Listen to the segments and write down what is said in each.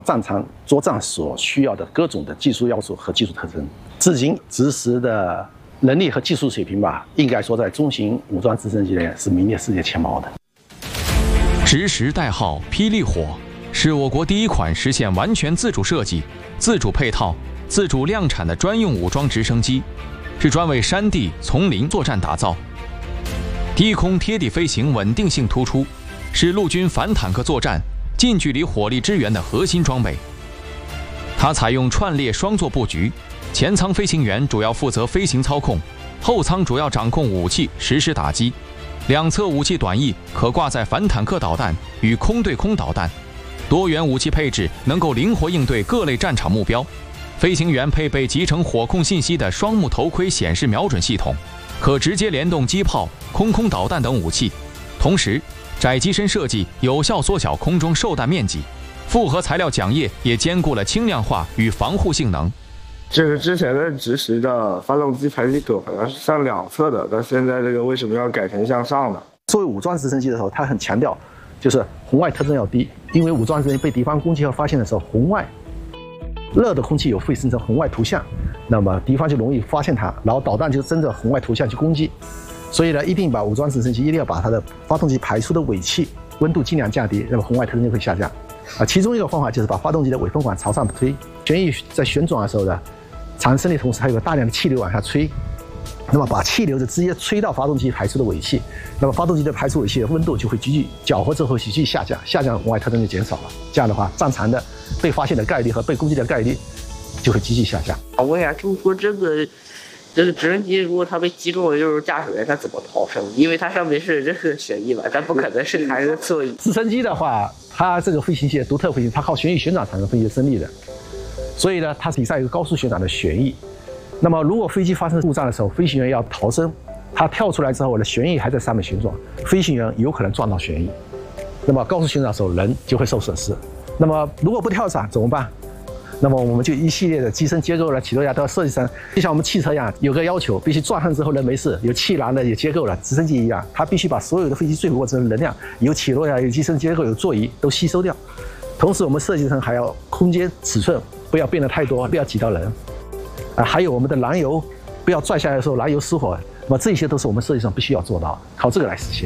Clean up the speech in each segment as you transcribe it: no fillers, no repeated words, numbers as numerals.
战场作战所需要的各种的技术要素和技术特征。至今执实的能力和技术水平吧，应该说在中型武装直升机里是名列世界前茅的。 直实代号霹雳火，是我国第一款实现完全自主设计、自主配套、自主量产的专用武装直升机，是专为山地、丛林作战打造。低空贴地飞行稳定性突出，是陆军反坦克作战、近距离火力支援的核心装备。它采用串列双座布局，前舱飞行员主要负责飞行操控，后舱主要掌控武器实施打击。两侧武器短翼可挂载反坦克导弹与空对空导弹，多元武器配置能够灵活应对各类战场目标。飞行员配备集成火控信息的双目头盔显示瞄准系统，可直接联动机炮、空导弹等武器。同时，窄机身设计有效缩小空中受弹面积，复合材料桨叶也兼顾了轻量化与防护性能。 这个之前的直实的发动机排气口好像是向两侧的，但现在这个为什么要改成向上的？ 作为武装直升机的时候，它很强调就是红外特征要低，因为武装直升机被敌方攻击和发现的时候，红外热的空气会生成红外图像，那么敌方就容易发现它，然后导弹就跟着红外图像去攻击。所以呢，一定把武装直升机一定要把它的发动机排出的尾气温度尽量降低，那么红外特征就会下降。其中一个方法就是把发动机的尾风管朝上推，旋翼在旋转的时候呢，产生的同时还有大量的气流往下吹，那么把气流就直接吹到发动机排出的尾气，那么发动机的排出尾气的温度就会急剧搅和之后急剧下降，下降红外特征就减少了。这样的话，战场的被发现的概率和被攻击的概率就会急剧下降。 我问一下，就是说这个直升机如果它被击中了，就是驾驶员他怎么逃生？因为它上面是这个旋翼嘛，它不可能是弹个侧翼。 直升机的话，它这个飞行器独特飞行，它靠旋翼旋转产生飞行升力的，所以呢，它底下有一个高速旋转的旋翼。那么如果飞机发生故障的时候，飞行员要逃生，它跳出来之后呢，旋翼还在上面旋转，飞行员有可能撞到旋翼，那么高速旋转的时候人就会受损失。那么如果不跳伞怎么办？那么我们就一系列的机身结构了、起落架都要设计成，就像我们汽车一样，有个要求，必须转上之后人没事，有气囊的、有结构了。直升机一样，它必须把所有的飞机坠落过程的能量，有起落架、有机身结构、有座椅都吸收掉。同时，我们设计成还要空间尺寸不要变得太多，不要挤到人。还有我们的燃油不要拽下来的时候燃油失火，那么这些都是我们设计上必须要做到，靠这个来实现。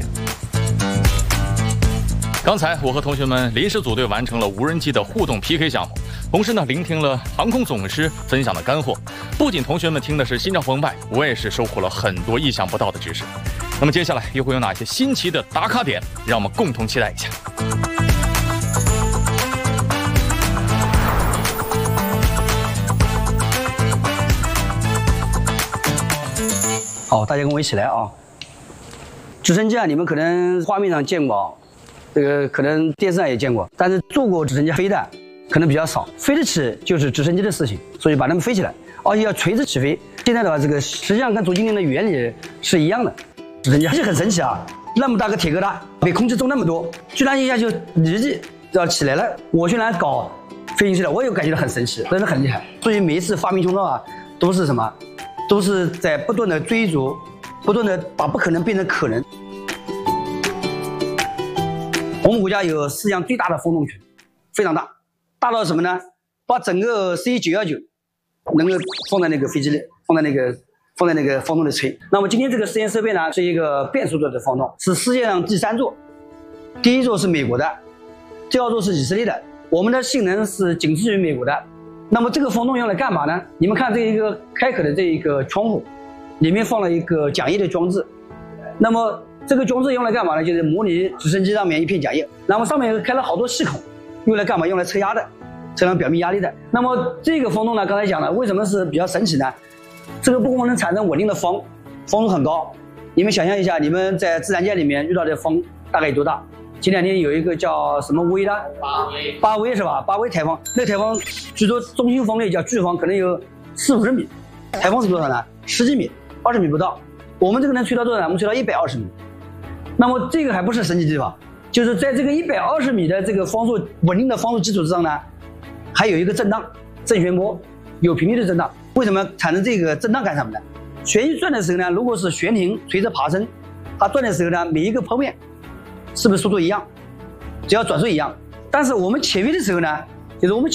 刚才我和同学们临时组队完成了无人机的互动 PK 项目，同时呢聆听了航空总师分享的干货。不仅同学们听的是心潮澎湃，我也是收获了很多意想不到的知识。那么接下来又会有哪些新奇的打卡点，让我们共同期待一下。 好，大家跟我一起来啊！直升机啊，你们可能画面上见过，这个可能电视上也见过，但是坐过直升机飞的可能比较少。飞得起就是直升机的事情，所以把它们飞起来，而且要垂直起飞。现在的话，这个实际上跟左经理的原理是一样的。直升机还是很神奇啊，那么大个铁疙瘩被空气中那么多，居然一下就立即要起来了。我居然搞飞行器的，我也感觉到很神奇，真的很厉害。所以每一次发明创造啊，都是什么？都是在不断的追逐，不断的把不可能变成可能。我们国家有世界上最大的风洞群，非常大，大到什么呢？把整个 C919能够放在那个飞机里，放在那个风洞里吹。那么今天这个实验设备呢，是一个变速座的风洞，是世界上第3座，第1座是美国的，第2座是以色列的，我们的性能是仅次于美国的。那么这个风洞用来干嘛呢？你们看这一个开口的这一个窗户，里面放了一个桨叶的装置。那么这个装置用来干嘛呢？就是模拟直升机上面一片桨叶，然后上面开了好多细孔，用来干嘛？用来测压的，测量表面压力的。那么这个风洞呢，刚才讲了，为什么是比较神奇呢？这个不光能产生稳定的风，风速很高。你们想象一下，你们在自然界里面遇到的风大概有多大？前2天有一个叫什么威的八威是吧？八威台风，那台风据说中心风力叫飓风，可能有40-50米，台风是多少呢？10几米，20米不到。我们这个能吹到多少呢？我们吹到120米。那么这个还不是神奇地方，就是在这个120米的这个风速稳定的风速基础之上呢，还有一个震荡正弦波，有频率的震荡。为什么产生这个震荡干什么呢？旋翼转的时候呢，如果是悬停垂直爬升，它转的时候呢，每一个剖面是不是速度一样？只要转速一样。但是我们起飞的时候呢， 就是我们